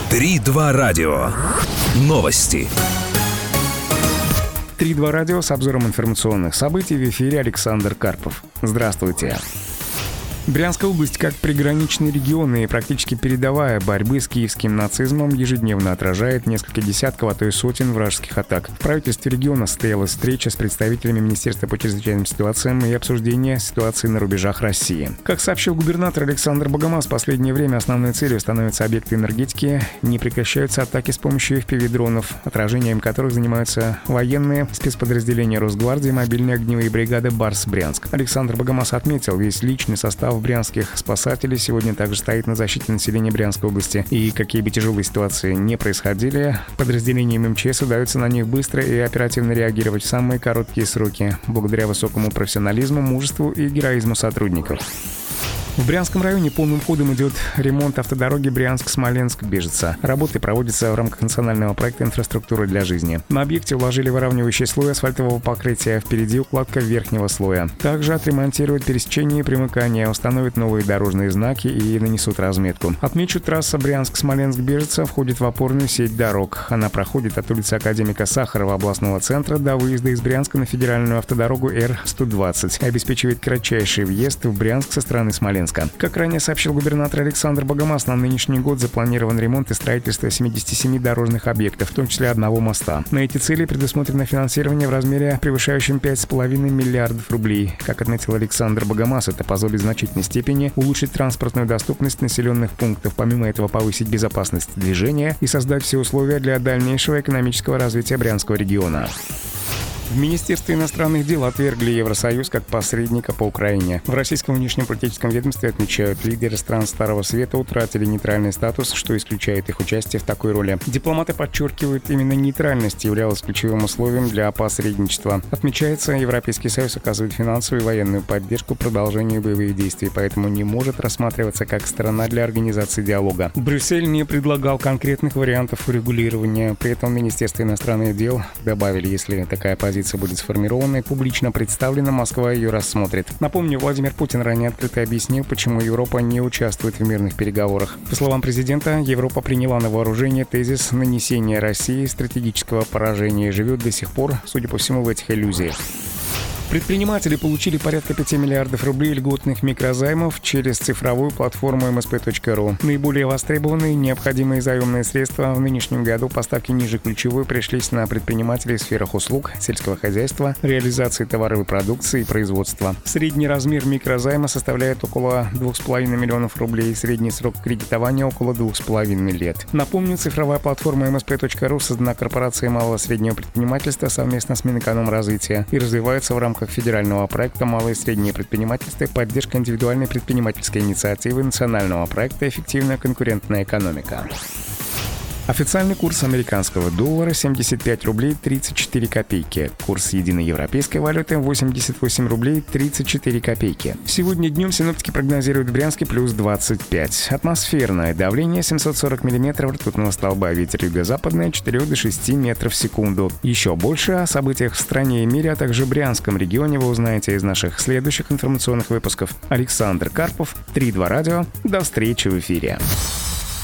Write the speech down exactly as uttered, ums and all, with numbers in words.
три два радио. Новости. три два радио с обзором информационных событий. В эфире Александр Карпов. Здравствуйте. Брянская область, как приграничный регион и практически передовая борьбы с киевским нацизмом, ежедневно отражает несколько десятков, а то и сотен вражеских атак. В правительстве региона состоялась встреча с представителями Министерства по чрезвычайным ситуациям и обсуждение ситуации на рубежах России. Как сообщил губернатор Александр Богомаз, в последнее время основной целью становятся объекты энергетики. Не прекращаются атаки с помощью эф пи ви-дронов, отражением которых занимаются военные, спецподразделения Росгвардии, мобильные огневые бригады «Барс Брянск». Александр Богомаз отметил, весь личный состав брянских спасателей сегодня также стоит на защите населения Брянской области. И какие бы тяжелые ситуации не происходили, подразделениям эм че эс удается на них быстро и оперативно реагировать в самые короткие сроки, благодаря высокому профессионализму, мужеству и героизму сотрудников. В Брянском районе полным ходом идет ремонт автодороги Брянск-Смоленск-Бежица. Работы проводятся в рамках национального проекта «Инфраструктура для жизни». На объекте уложили выравнивающий слой асфальтового покрытия, впереди укладка верхнего слоя. Также отремонтируют пересечение и примыкания, установят новые дорожные знаки и нанесут разметку. Отмечу, трасса Брянск-Смоленск-Бежица входит в опорную сеть дорог. Она проходит от улицы Академика Сахарова областного центра до выезда из Брянска на федеральную автодорогу эр сто двадцать. Обеспечивает кратчайший въезд в Брянск со стороны Смоленска. Как ранее сообщил губернатор Александр Богомаз, на нынешний год запланирован ремонт и строительство семидесяти семи дорожных объектов, в том числе одного моста. На эти цели предусмотрено финансирование в размере, превышающем пять с половиной миллиардов рублей. Как отметил Александр Богомаз, это позволит в значительной степени улучшить транспортную доступность населенных пунктов, помимо этого повысить безопасность движения и создать все условия для дальнейшего экономического развития Брянского региона. В Министерстве иностранных дел отвергли Евросоюз как посредника по Украине. В российском внешнеполитическом ведомстве отмечают, лидеры стран Старого Света утратили нейтральный статус, что исключает их участие в такой роли. Дипломаты подчеркивают, именно нейтральность являлась ключевым условием для посредничества. Отмечается, Европейский Союз оказывает финансовую и военную поддержку продолжению боевых действий, поэтому не может рассматриваться как сторона для организации диалога. Брюссель не предлагал конкретных вариантов урегулирования. При этом Министерство иностранных дел добавили, если такая позиция будет сформирована и публично представлена, Москва ее рассмотрит. Напомню, Владимир Путин ранее открыто объяснил, почему Европа не участвует в мирных переговорах. По словам президента, Европа приняла на вооружение тезис нанесения России стратегического поражения и живет до сих пор, судя по всему, в этих иллюзиях. Предприниматели получили порядка пяти миллиардов рублей льготных микрозаймов через цифровую платформу эм эс пэ точка ру. Наиболее востребованные необходимые заемные средства в нынешнем году поставки ниже ключевой пришлись на предпринимателей в сферах услуг, сельского хозяйства, реализации товаров и продукции и производства. Средний размер микрозайма составляет около двух с половиной миллионов рублей, средний срок кредитования около двух с половиной лет. Напомню, цифровая платформа эм эс пэ точка ру создана корпорацией малого и среднего предпринимательства совместно с Минэкономразвития и развивается в рамках федерального проекта «Малое и среднее предпринимательство» и поддержка индивидуальной предпринимательской инициативы национального проекта «Эффективная конкурентная экономика». Официальный курс американского доллара семьдесят пять рублей тридцать четыре копейки. Курс единой европейской валюты восемьдесят восемь рублей тридцать четыре копейки. Сегодня днем синоптики прогнозируют в Брянске плюс двадцать пять. Атмосферное давление семьсот сорок миллиметров ртутного столба. Ветер юго-западный от четырёх до шести метров в секунду. Еще больше о событиях в стране и мире, а также Брянском регионе вы узнаете из наших следующих информационных выпусков. Александр Карпов, три два радио. До встречи в эфире.